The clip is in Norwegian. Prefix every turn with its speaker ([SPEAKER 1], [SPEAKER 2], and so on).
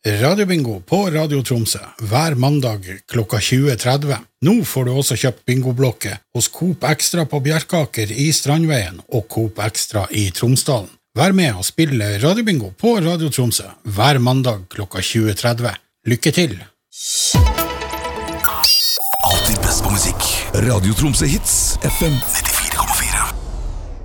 [SPEAKER 1] Radiobingo på Radio Tromsø, hver mandag klokka 20:30. Nå får du også kjøpt bingoblokke hos Coop Extra på Bjerkaker i Strandveien og Coop Extra i Tromsdalen. Vær med og spille Radiobingo på Radio Tromsø, hver mandag klokka 20:30. Lykke til!
[SPEAKER 2] Alltid best på musikk. Radio Tromsø Hits, FM 90.